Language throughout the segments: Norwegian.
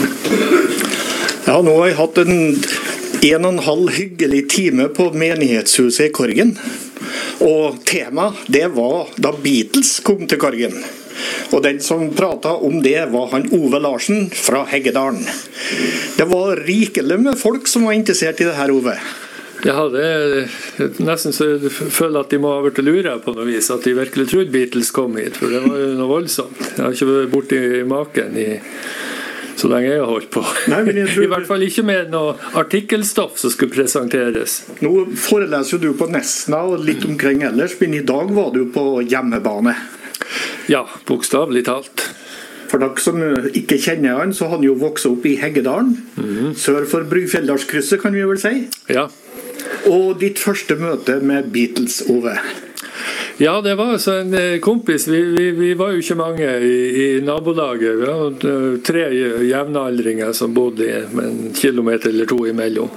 Ja, nå har jeg hatt en og en halv hyggelig time på menighetshuset i Korgen. Og temaet, det var da Beatles kom til Korgen. Og den som pratet om det var han Ove Larsen fra Heggedalen. Det var rikelig med folk som var interessert i det her, Ove. Ja, det er nesten så jeg føler at de må ha vært lure på noe vis, at de virkelig trodde Beatles kom hit, for det var jo noe voldsomt. Jeg har ikke vært borti maken så lenge jeg har holdt på. Nei, I hvert fall ikke med noe artikkelstoff som skulle presenteres. Nå foreleser du på Nesna og litt omkring ellers, men i dag var du på hjemmebane. Ja, bokstavelig talt. For dere som ikke kjenner han, så har han jo vokset opp i Heggedalen, sør for Bryfjelldalskrysset, kan vi vel si. Ja. Og ditt første møte med Beatles, Ove? Ja, det var altså en kompis. Vi var jo ikke mange i nabolaget. Vi var 3 jevnaldringer som bodde med en kilometer eller 2 imellom.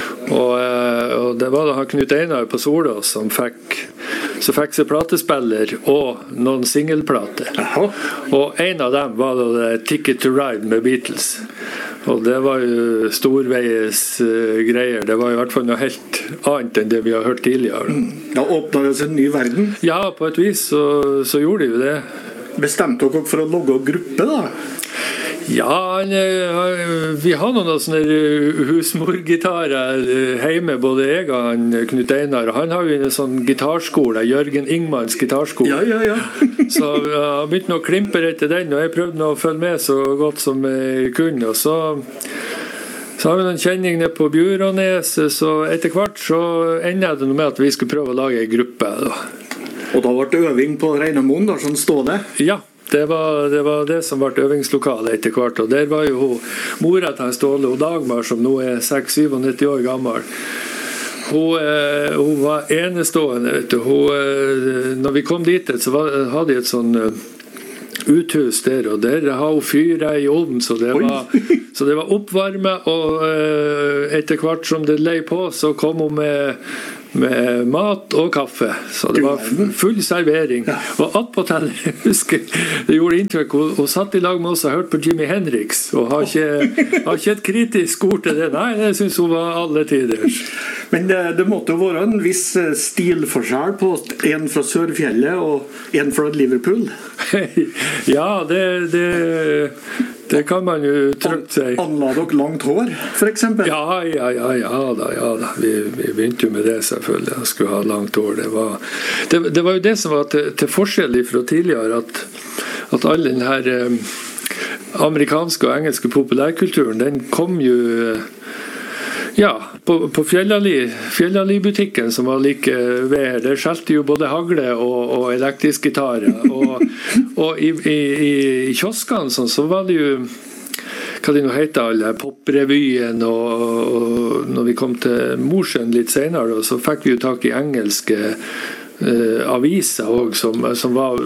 Og det var da Knut Einar på Solås som fikk seg platespiller og noen singelplater. Og en av dem var da Ticket to Ride med Beatles. Og det var jo storveies greier. Det var i hvert fall noe helt annet enn det vi har hørt tidligere. Da åpnet det seg en ny verden? Ja, på et vis så gjorde de jo det. Bestemte dere for å logge gruppe da? Ja, vi har noen sånne husmorgitarer hjemme, både jeg og Knut Einar. Han har jo en sånn gitarskole, Jørgen Ingmans gitarskole. Ja. Så jeg begynte å klimpe etter den, og jeg prøvde å følge med så godt som jeg kunne. Og så har vi noen kjenning nede på Bjurånes, så etter hvert så ender det med at vi skulle prøve å lage en gruppe. Da. Og da ble det øving på Reinamoen, da, sånn stå det? Ja. Det var det som ble øvingslokalet etter hvert, og der var jo mora til Ståle og Dagmar, som nå er 96-97 år gammel. Hun var enestående, vet du. Når vi kom dit, så hadde de et sånn uthus der, og der har hun fyret i ovnen, så det var oppvarme, og etter hvert som det lei på, så kom hun med mat og kaffe, så det var full servering. Og attpåtil, jeg husker, det gjorde inntrykk, hun satt i lag med oss og hørte på Jimi Hendrix, og har ikke et kritisk ord til det. Nei, det synes hun var alle tiders. Men det måtte jo være en viss stilforskjell på en fra Sørfjellet og en fra Liverpool. Ja, det kan man jo trygt si. Anla dere langt hår, for eksempel? Ja da. Vi begynte jo med det, selvfølgelig. Jeg skulle ha langt hår. Det var jo det som var til forskjell fra tidligere, at all den her amerikanske og engelske populærkulturen, den kom jo på Fjellali-butikken som var like ved her. Der skjelte jo både hagle og elektrisk gitarer. Og i kioskene så var det jo hva det nå heter, alle poprevyen, og når vi kom til Mosjøen litt senere, så fikk vi jo tak i engelske aviser også, som var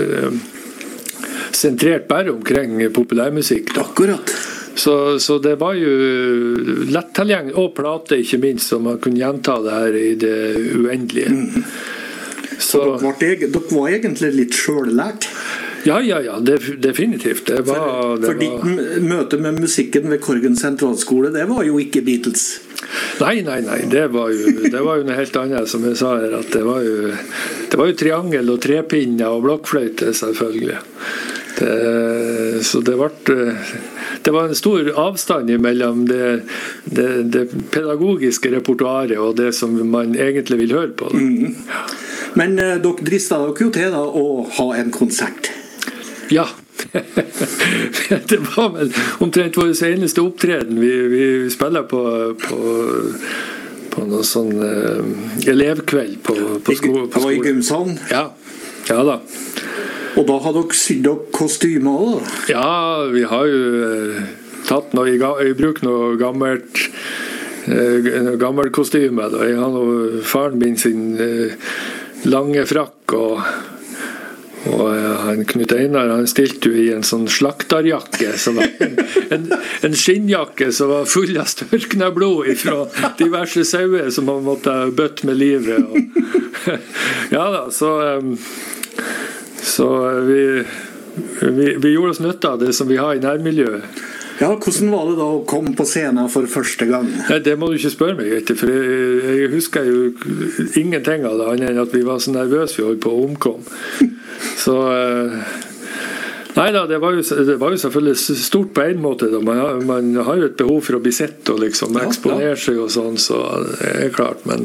sentrert bare omkring populærmusikk. Akkurat. Så det var jo lett tilgjengelig, og plate ikke minst, så man kunne gjenta det her i det uendelige. Så dere var egentlig litt selvlært? Ja, definitivt. For ditt møte med musikken ved Korgen sentralskole, det var jo ikke Beatles? Nei, det var jo noe helt annet, som jeg sa her, at det var jo triangel og trepinner og blokkfløyte, selvfølgelig. Så det var en stor avstand mellom det pedagogiske repertoaret og det som man egentlig vil høre på. Men dere dristet dere jo til da å ha en konsert? Ja. Det var vel omtrent vår eneste opptreden. Vi spiller på noe sånn elevkveld på skolen. Det var i Gumshavn? Ja da. Og da har dere sydd dere kostymer da? Ja, vi har jo tatt i bruk noe gammelt kostyme. Jeg har noe faren min sin lange frakk, og han Knut Einar, han stilte jo i en sånn slakterjakke, som var en skinnjakke som var full av størkna blod fra diverse sauer som han måtte bøtte med livet. Ja da, så vi gjorde oss nytte av det som vi har i nærmiljøet. Ja, hvordan var det da å komme på scenen for første gang? Nei, det må du ikke spørre meg etter, for jeg husker jo ingenting av det, annet enn at vi var så nervøse vi holdt på å omkomme. Så nei da, det var jo selvfølgelig stort på en måte da. Man har jo et behov for å bli sett og liksom eksponere seg og sånn, så det er klart, men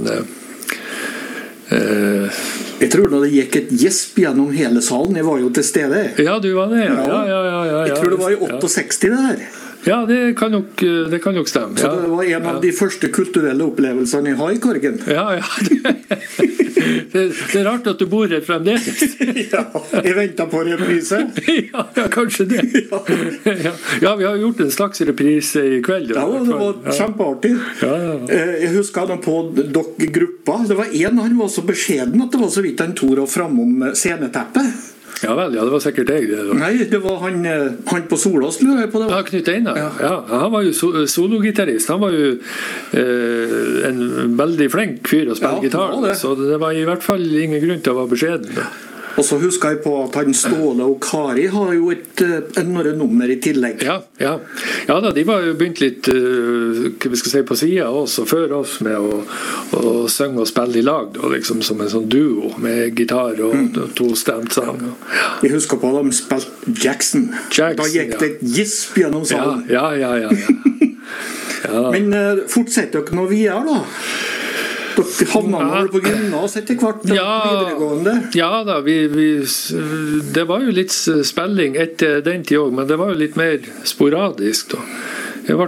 jeg tror da det gikk et gjesp gjennom hele salen. Jeg var jo til stede. Ja, du var det, ja. Jeg tror det var i 68 det her. Ja, det kan nok stemme. Så det var en av de første kulturelle opplevelsene jeg har i Korgen. Ja. Det er rart at du bor her fremdeles. Ja, jeg ventet på reprise. Ja, kanskje det. Ja, vi har gjort en slags reprise i kveld. Ja, det var kjempeartig. Jeg husker han på dere gruppa. Det var han var så beskjeden at det var så vidt han torde å framom sceneteppet. Ja vel, det var sikkert jeg det. Nei, det var han på Solås, lurer jeg på det. Ja, Knut Einar. Ja, han var jo sologitarist. Han var jo en veldig flink fyr å spille gitar, så det var i hvert fall ingen grunn til å være beskjeden. Og så husker jeg på at han Ståle og Kari har jo noen nummer i tillegg. Ja da, de var jo begynt litt hva vi skal si, på siden av oss og før oss med å synge og spille i lag da, liksom som en sånn duo med gitar og tostemt sang. Jeg husker på at de spilte Jackson. Da gikk det et gisp gjennom salen. Ja. Men fortsetter dere noe videre da? Dere havna vel på gymnas etter hvert videregående? Ja da, det var jo litt spilling etter den tid også, men det var jo litt mer sporadisk da. Jeg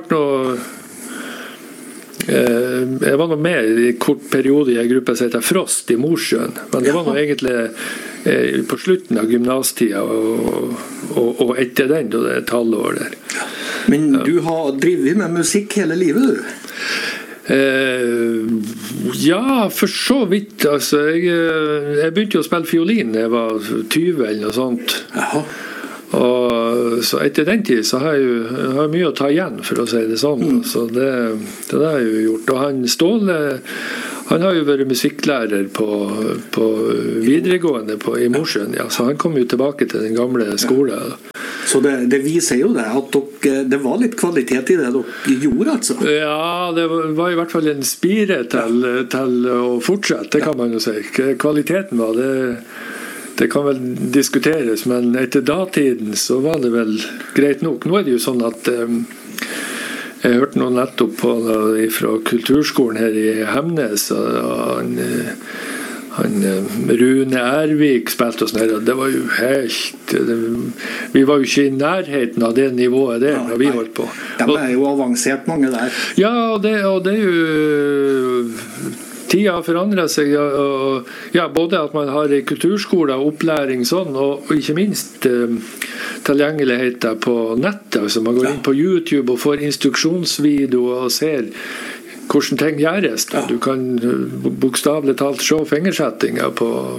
var nå med i en kort periode i en gruppe som heter Frost i Mosjøen, men det var nå egentlig på slutten av gymnastida og etter den, da det er et halvår der. Men du har drivet med musikk hele livet, du? Ja, for så vidt altså, jeg begynte jo å spille fiolin da jeg var 20 eller noe sånt. Og så etter den tid så har jeg mye å ta igjen, for å si det sånn. Så det har jeg jo gjort. Og han Ståle, han har jo vært musikklærer på videregående i Mosjøen, så han kom jo tilbake til den gamle skolen. Så det viser jo det at det var litt kvalitet i det dere gjorde, altså? Ja, det var i hvert fall en spire til å fortsette, det kan man jo si. Kvaliteten var det kan vel diskuteres, men etter datiden så var det vel greit nok. Nå er det jo sånn at jeg hørte noe nettopp fra kulturskolen her i Hemnes, og han Rune Ervik spilte oss ned, og det var jo helt vi var jo ikke i nærheten av det nivået der når vi holdt på. De er jo avansert mange der. Ja, og det er jo tida har forandret seg, og både at man har kulturskole og opplæring sånn, og ikke minst tilgjengeligheten på nettet, altså man går inn på YouTube og får instruksjonsvideoer og ser hvordan ting gjøres. Du kan bokstavelig talt se fingersettinger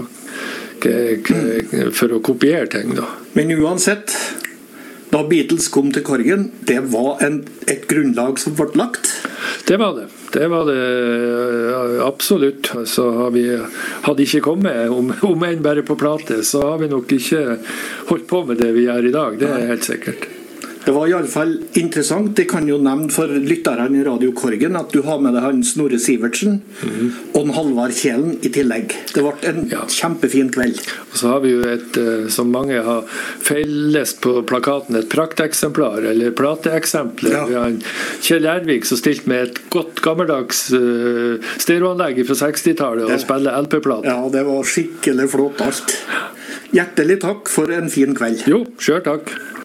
for å kopiere ting da. Men uansett, da Beatles kom til Korgen, det var et grunnlag som ble lagt? Det var det absolutt. Så hadde ikke kommet om en bare på plate, så har vi nok ikke holdt på med det vi gjør i dag, det er helt sikkert. Det var i alle fall interessant. Jeg kan jo nevne for lytterne i Radio Korgen at du har med deg han Snorre Sivertsen og en Halvard Kjelen i tillegg. Det ble en kjempefin kveld. Og så har vi jo som mange har feillest på plakaten, et prakteksemplar, eller plateeksempler. Vi har Kjell Ervik som stilte med et godt gammeldags stereoanlegg fra 60-tallet og spiller LP-plater. Ja, det var skikkelig flott alt. Hjertelig takk for en fin kveld. Jo, selv takk.